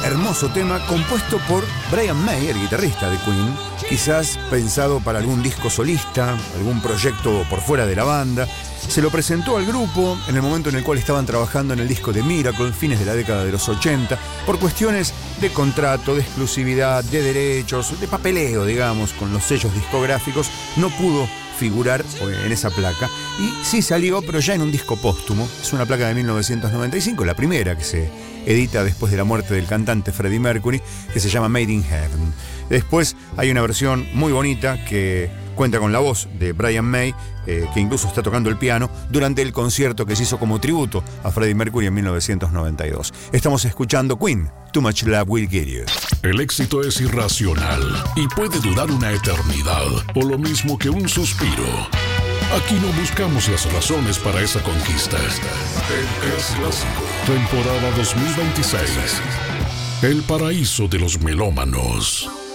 hermoso tema compuesto por Brian May, el guitarrista de Queen, quizás pensado para algún disco solista, algún proyecto por fuera de la banda. Se lo presentó al grupo en el momento en el cual estaban trabajando en el disco de Miracle, fines de la década de los 80, por cuestiones de contrato, de exclusividad, de derechos, de papeleo, digamos, con los sellos discográficos, no pudo figurar en esa placa, y sí salió, pero ya en un disco póstumo. Es una placa de 1995, la primera que se edita después de la muerte del cantante Freddie Mercury, que se llama Made in Heaven. Después hay una versión muy bonita que cuenta con la voz de Brian May, que incluso está tocando el piano durante el concierto que se hizo como tributo a Freddie Mercury en 1992. Estamos escuchando Queen, Too Much Love Will Get You. El éxito es irracional y puede durar una eternidad, o lo mismo que un suspiro. Aquí no buscamos las razones para esa conquista. El Clásico, temporada 2026. El paraíso de los melómanos.